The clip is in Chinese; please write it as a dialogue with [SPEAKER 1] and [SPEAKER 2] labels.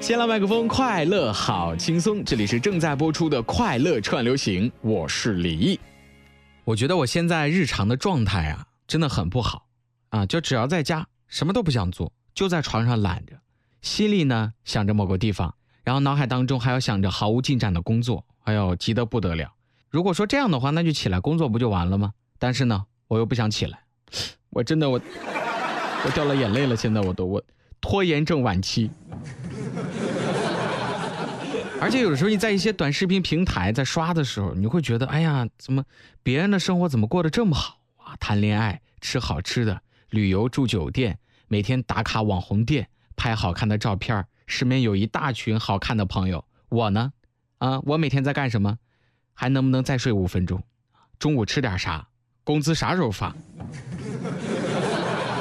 [SPEAKER 1] 先来麦克风，快乐好轻松，这里是正在播出的快乐串流行，我是李毅。我觉得我现在日常的状态啊，真的很不好啊，就只要在家什么都不想做，就在床上懒着，心里呢想着某个地方，然后脑海当中还要想着毫无进展的工作，哎呦急得不得了。如果说这样的话，那就起来工作不就完了吗？但是呢我又不想起来，我真的我掉了眼泪了，现在我拖延症晚期。而且有的时候你在一些短视频平台在刷的时候，你会觉得哎呀，怎么别人的生活怎么过得这么好啊？谈恋爱，吃好吃的，旅游住酒店，每天打卡网红店，拍好看的照片，身边有一大群好看的朋友。我呢我每天在干什么？还能不能再睡5分钟？中午吃点啥？工资啥时候发？